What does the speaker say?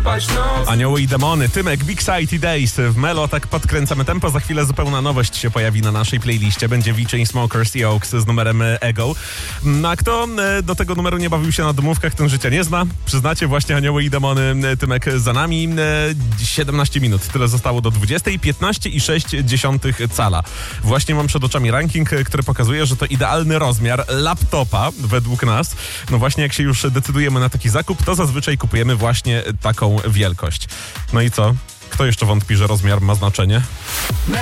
spać noc. Anioły i demony, Tymek, Big Sighty Days w Melo, tak podkręcamy tempo. Za chwilę zupełna nowość się pojawi na naszej playliście. Będzie V-Chainsmokers i Oaks z numerem Ego. No a kto do tego numeru nie bawił się na domówkach, ten życia nie zna. Przyznacie, właśnie Anioły i demony, Tymek za nami. 17 minut, tyle zostało do 20. 15,6 cala. Właśnie mam przed oczami ranking, który pokazuje, że to idealny rozmiar laptopa według nas. No właśnie, jak się już decydujemy na taki zakup, to zazwyczaj kupujemy właśnie taką wielkość. No i co? Kto jeszcze wątpi, że rozmiar ma znaczenie?